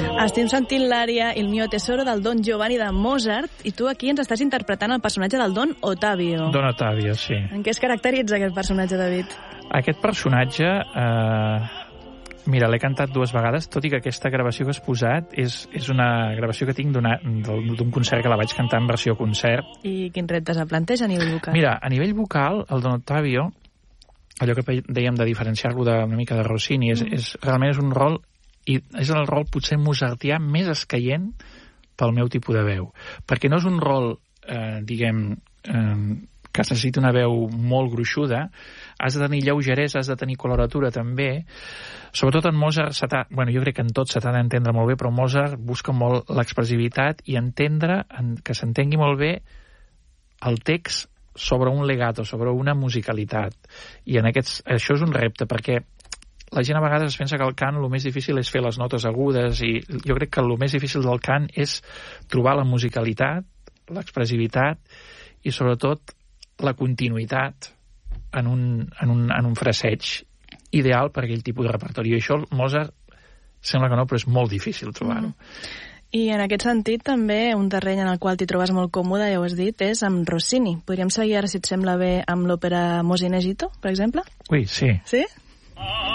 Estem sentint l'ària Il mio tesoro del Don Giovanni de Mozart i tu aquí ens estàs interpretant el personatge del Don Ottavio. Don Ottavio, sí. En què es caracteritza aquest personatge, David? Aquest personatge, mira, l'he cantat 2 vegades, tot i que aquesta gravació que has posat és una gravació que tinc d'un concert que la vaig cantar en versió concert. I quins reptes el planteja a nivell vocal? Mira, a nivell vocal, el Don Ottavio, allò que dèiem de diferenciar-lo una mica de Rossini, realment és un rol, i és el rol potser mozartià més escaient pel meu tipus de veu, perquè no és un rol, diguem, que necessita una veu molt gruixuda, has de tenir lleugeresa, has de tenir coloratura també, sobretot en Mozart, jo crec que en tot se t'ha d'entendre molt bé, però Mozart busca molt l'expressivitat i entendre, que s'entengui molt bé el text sobre un legato, sobre una musicalitat, i això és un repte, perquè la gent a vegades es pensa que el cant el més difícil és fer les notes agudes, i jo crec que el més difícil del cant és trobar la musicalitat, l'expressivitat i sobretot la continuïtat en un fraseig ideal per aquell tipus de repertori. I això Mozart sembla que no, però és molt difícil trobar-ho. I en aquest sentit també un terreny en el qual t'hi trobes molt còmode, ja ho has dit, és amb Rossini. Podríem seguir ara, si et sembla bé, amb l'òpera Mosinegito, per exemple? Ui, sí. Sí?